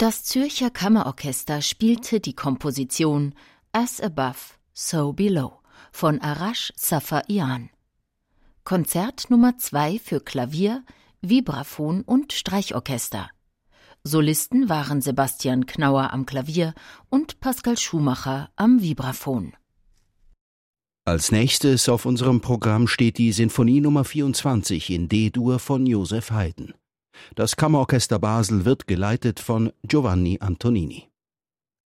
Das Zürcher Kammerorchester spielte die Komposition As Above, So Below von Arash Safar-Ihan. Konzert Nummer 2 für Klavier, Vibraphon und Streichorchester. Solisten waren Sebastian Knauer am Klavier und Pascal Schumacher am Vibraphon. Als nächstes auf unserem Programm steht die Sinfonie Nummer 24 in D-Dur von Joseph Haydn. Das Kammerorchester Basel wird geleitet von Giovanni Antonini.